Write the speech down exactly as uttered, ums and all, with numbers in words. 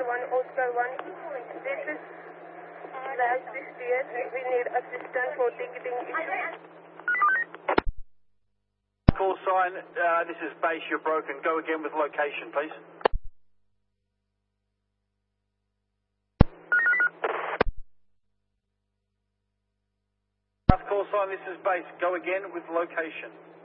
one, Oscar one. This is Flash Christian. We need assistance for ticketing issues. Call sign, uh, this is base, you're broken. Go again with location, please. Call sign, this is base. Go again with location.